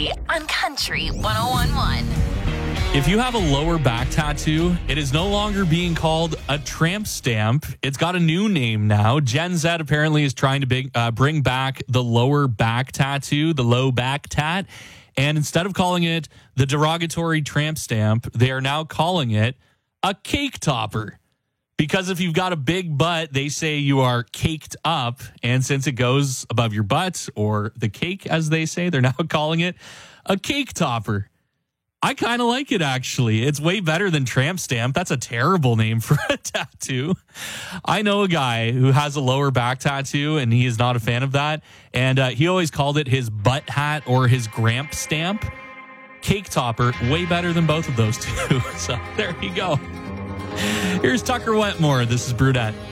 On Country 101.1. If you have a lower back tattoo, it is no longer being called a tramp stamp. It's got a new name now. Gen Z apparently is trying to bring back the lower back tattoo, the low back tat. And instead of calling it the derogatory tramp stamp, they are now calling it a cake topper. Because if you've got a big butt, they say you are caked up. And since it goes above your butt, or the cake, as they say, they're now calling it a cake topper. I kind of like it, actually. It's way better than tramp stamp. That's a terrible name for a tattoo. I know a guy who has a lower back tattoo, and he is not a fan of that. And he always called it his butt hat or his gramp stamp. Cake topper, way better than both of those two. So there you go. Here's Tucker Wetmore. This is Brunette.